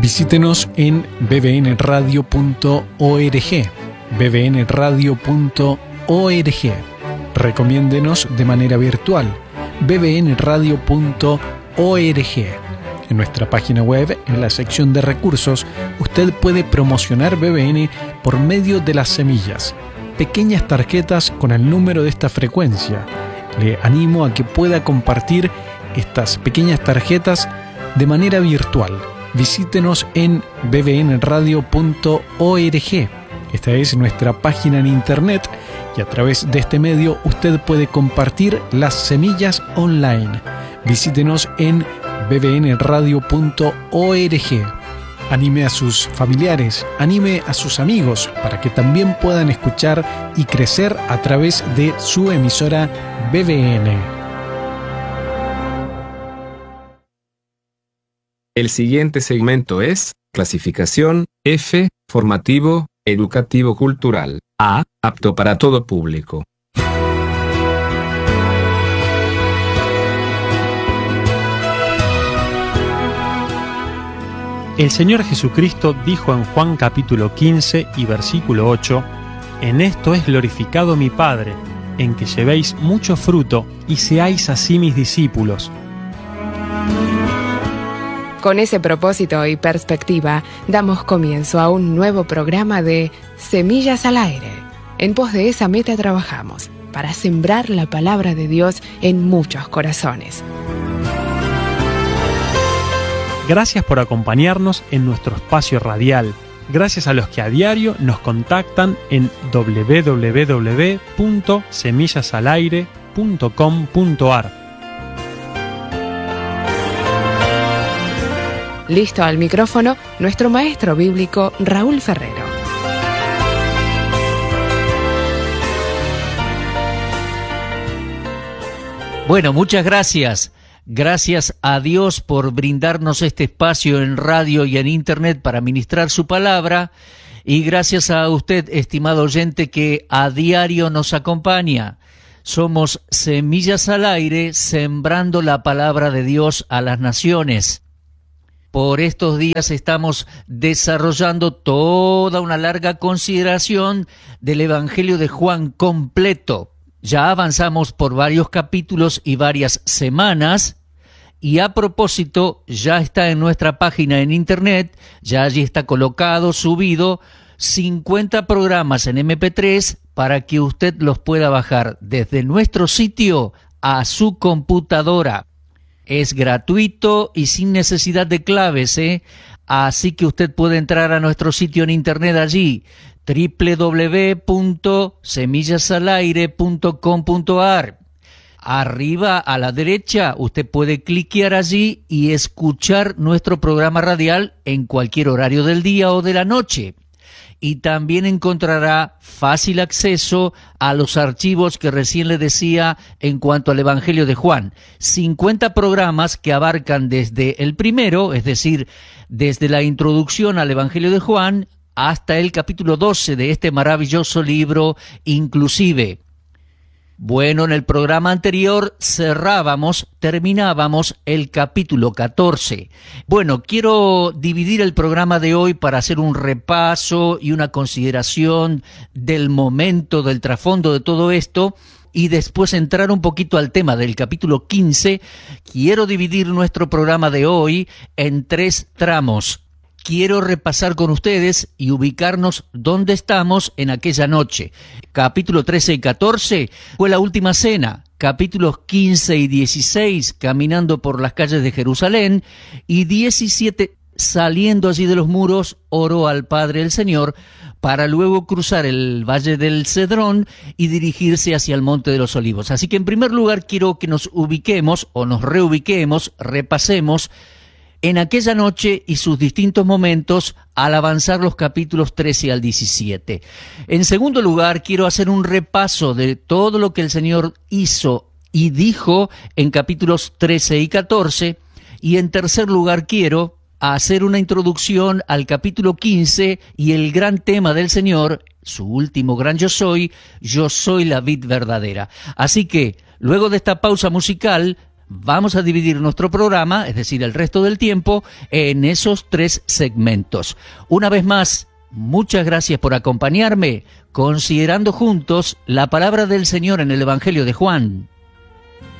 Visítenos en bbnradio.org, bbnradio.org. Recomiéndenos de manera virtual, bbnradio.org. En nuestra página web, en la sección de recursos, usted puede promocionar BBN por medio de las semillas, pequeñas tarjetas con el número de esta frecuencia. Le animo a que pueda compartir estas pequeñas tarjetas de manera virtual. Visítenos en bbnradio.org. Esta es nuestra página en internet y a través de este medio usted puede compartir las semillas online. Visítenos en bbnradio.org. Anime a sus familiares, anime a sus amigos para que también puedan escuchar y crecer a través de su emisora BBN. El siguiente segmento es clasificación F, formativo, educativo cultural, A, apto para todo público. El Señor Jesucristo dijo en Juan capítulo 15 y versículo 8: En esto es glorificado mi Padre, en que llevéis mucho fruto y seáis así mis discípulos. Con ese propósito y perspectiva, damos comienzo a un nuevo programa de Semillas al Aire. En pos de esa meta trabajamos, para sembrar la palabra de Dios en muchos corazones. Gracias por acompañarnos en nuestro espacio radial. Gracias a los que a diario nos contactan en www.semillasalaire.com.ar. Listo al micrófono, nuestro maestro bíblico Raúl Ferrero. Bueno, muchas gracias. Gracias a Dios por brindarnos este espacio en radio y en internet para ministrar su palabra. Y gracias a usted, estimado oyente, que a diario nos acompaña. Somos Semillas al Aire, sembrando la palabra de Dios a las naciones. Por estos días estamos desarrollando toda una larga consideración del Evangelio de Juan completo. Ya avanzamos por varios capítulos y varias semanas, y a propósito, ya está en nuestra página en internet, ya allí está colocado, subido, 50 programas en MP3 para que usted los pueda bajar desde nuestro sitio a su computadora. Es gratuito y sin necesidad de claves, Así que usted puede entrar a nuestro sitio en internet allí, www.semillasalaire.com.ar. Arriba a la derecha usted puede cliquear allí y escuchar nuestro programa radial en cualquier horario del día o de la noche. Y también encontrará fácil acceso a los archivos que recién le decía en cuanto al Evangelio de Juan. 50 programas que abarcan desde el primero, es decir, desde la introducción al Evangelio de Juan hasta el capítulo 12 de este maravilloso libro inclusive. Bueno, en el programa anterior terminábamos el capítulo 14. Bueno, quiero dividir el programa de hoy para hacer un repaso y una consideración del momento, del trasfondo de todo esto, y después entrar un poquito al tema del capítulo 15. Quiero dividir nuestro programa de hoy en 3 tramos. Quiero repasar con ustedes y ubicarnos dónde estamos en aquella noche. Capítulo 13 y 14 fue la última cena. Capítulos 15 y 16, caminando por las calles de Jerusalén. Y 17, saliendo allí de los muros, oró al Padre el Señor, para luego cruzar el Valle del Cedrón y dirigirse hacia el Monte de los Olivos. Así que en primer lugar quiero que nos ubiquemos, o nos reubiquemos, repasemos, en aquella noche y sus distintos momentos al avanzar los capítulos 13 al 17. En segundo lugar, quiero hacer un repaso de todo lo que el Señor hizo y dijo en capítulos 13 y 14. Y en tercer lugar, quiero hacer una introducción al capítulo 15 y el gran tema del Señor, su último gran yo soy la vid verdadera. Así que, luego de esta pausa musical, vamos a dividir nuestro programa, es decir, el resto del tiempo, en esos 3 segmentos. Una vez más, muchas gracias por acompañarme, considerando juntos la palabra del Señor en el Evangelio de Juan.